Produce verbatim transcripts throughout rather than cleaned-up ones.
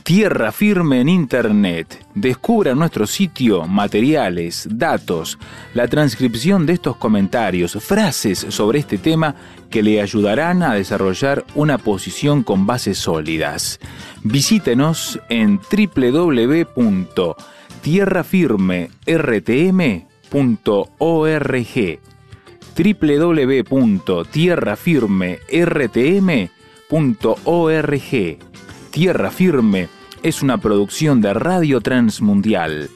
Tierra Firme en Internet. Descubra en nuestro sitio materiales, datos, la transcripción de estos comentarios, frases sobre este tema que le ayudarán a desarrollar una posición con bases sólidas. Visítenos en doble u doble u doble u punto tierra firme r t m punto org. doble u doble u doble u punto tierra firme r t m punto org. Tierra Firme es una producción de Radio Transmundial.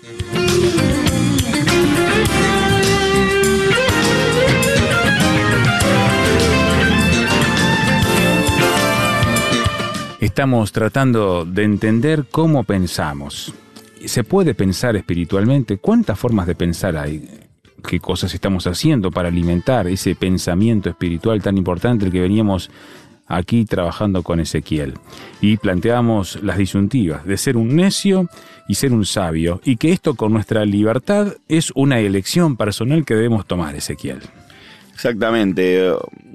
Estamos tratando de entender cómo pensamos. ¿Se puede pensar espiritualmente? ¿Cuántas formas de pensar hay? ¿Qué cosas estamos haciendo para alimentar ese pensamiento espiritual tan importante que veníamos aquí trabajando con Ezequiel? Y planteamos las disyuntivas de ser un necio y ser un sabio, y que esto con nuestra libertad es una elección personal que debemos tomar, Ezequiel. Exactamente.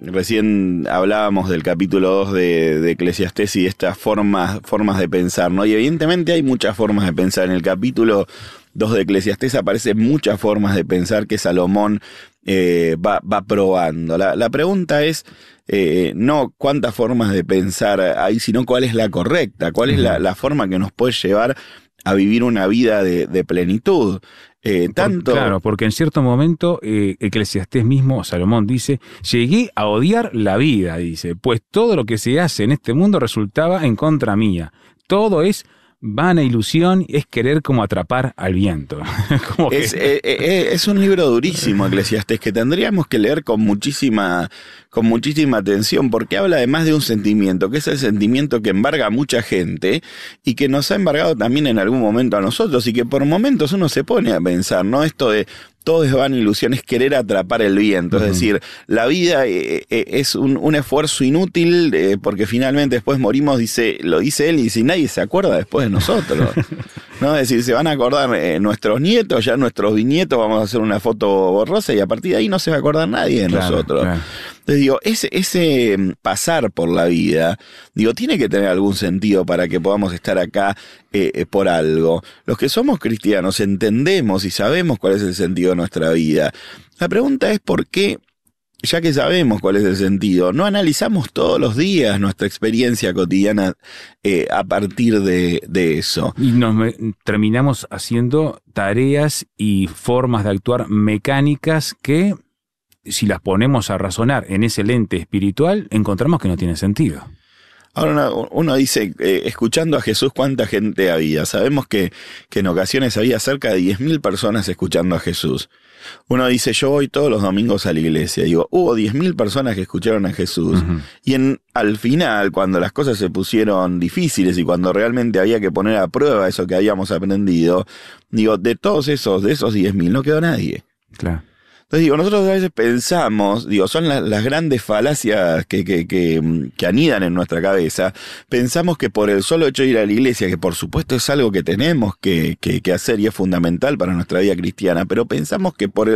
Recién hablábamos del capítulo dos de, de Eclesiastés y de estas formas, formas de pensar, ¿no? Y evidentemente hay muchas formas de pensar. En el capítulo dos de Eclesiastés aparecen muchas formas de pensar que Salomón eh, va, va probando. La, la pregunta es eh, no cuántas formas de pensar hay, sino cuál es la correcta, cuál es la, la forma que nos puede llevar a vivir una vida de, de plenitud. Eh, tanto... Por, claro, porque en cierto momento eh, Eclesiastés mismo, Salomón dice, llegué a odiar la vida, dice, pues todo lo que se hace en este mundo resultaba en contra mía. Todo es vana ilusión, es querer como atrapar al viento. como que... es, eh, eh, es un libro durísimo, Eclesiastés, que tendríamos que leer con muchísima, con muchísima atención, porque habla además de un sentimiento, que es el sentimiento que embarga a mucha gente y que nos ha embargado también en algún momento a nosotros, y que por momentos uno se pone a pensar, ¿no? Esto de todo es vana ilusión, es querer atrapar el viento. Uh-huh. Es decir, la vida eh, eh, es un, un esfuerzo inútil, eh, porque finalmente después morimos, dice, lo dice él, y dice, nadie se acuerda después de nosotros. ¿No? Es decir, se van a acordar eh, nuestros nietos, ya nuestros bisnietos, vamos a hacer una foto borrosa y a partir de ahí no se va a acordar nadie de claro, nosotros. Claro. Entonces digo, ese, ese pasar por la vida, digo, tiene que tener algún sentido para que podamos estar acá eh, por algo. Los que somos cristianos entendemos y sabemos cuál es el sentido de nuestra vida. La pregunta es por qué, ya que sabemos cuál es el sentido, no analizamos todos los días nuestra experiencia cotidiana eh, a partir de, de eso. Y nos me, terminamos haciendo tareas y formas de actuar mecánicas que, si las ponemos a razonar en ese lente espiritual, encontramos que no tiene sentido. Ahora uno, uno dice, eh, escuchando a Jesús, ¿cuánta gente había? Sabemos que, que en ocasiones había cerca de diez mil personas escuchando a Jesús. Uno dice, yo voy todos los domingos a la iglesia. Digo, hubo diez mil personas que escucharon a Jesús. Uh-huh. Y en, al final, cuando las cosas se pusieron difíciles y cuando realmente había que poner a prueba eso que habíamos aprendido, digo, de todos esos, de esos diez mil, no quedó nadie. Claro. Entonces digo, nosotros a veces pensamos, digo, son la, las grandes falacias que, que, que, que anidan en nuestra cabeza. Pensamos que por el solo hecho de ir a la iglesia, que por supuesto es algo que tenemos que, que, que hacer y es fundamental para nuestra vida cristiana, pero pensamos que por el